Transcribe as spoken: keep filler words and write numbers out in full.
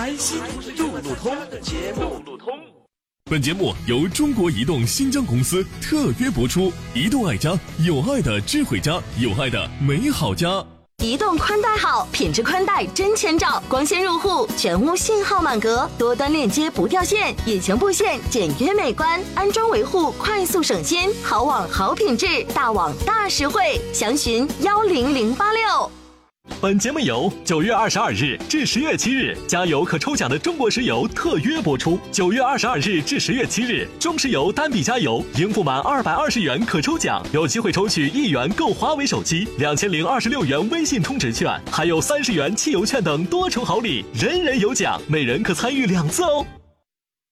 开心路路通节目。 本节目由中国移动新疆公司特约播出。移动爱家，有爱的智慧家，有爱的美好家。 移动宽带好，品质宽带真千兆，光纤入户，全屋信号满格，多端链接不掉线，隐形布线简约美观，安装维护快速省心，好网好品质，大网大实惠，详询幺零零八六。 本节目由九月二十二日至十月七日加油可抽奖的中国石油特约播出。九月二十二日至十月七日，中石油单笔加油应付满二百二十元可抽奖，有机会抽取一元购华为手机、两千零二十六元微信充值券，还有三十元汽油券等多重好礼，人人有奖，每人可参与两次哦。